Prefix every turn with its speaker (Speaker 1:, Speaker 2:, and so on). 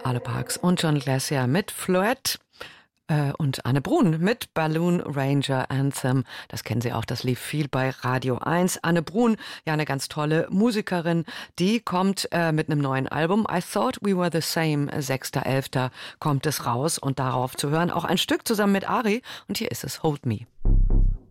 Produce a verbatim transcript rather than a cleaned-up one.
Speaker 1: Ale Parks und John Glacier mit Floette äh, und Anne Brun mit Balloon Ranger Anthem. Das kennen Sie auch, das lief viel bei Radio eins. Anne Brun, ja eine ganz tolle Musikerin, die kommt äh, mit einem neuen Album. I Thought We Were the Same, sechster elfter kommt es raus und darauf zu hören auch ein Stück zusammen mit Ari und hier ist es, Hold Me.